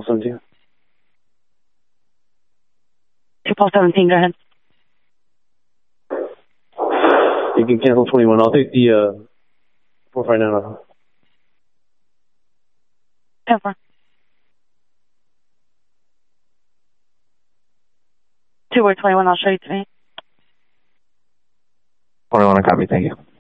Paul 17. 2 Paul 17, go ahead. You can cancel 21. I'll take the 459 off. 10-4. 2 or 21, I'll show you today. 21, I copy, thank you.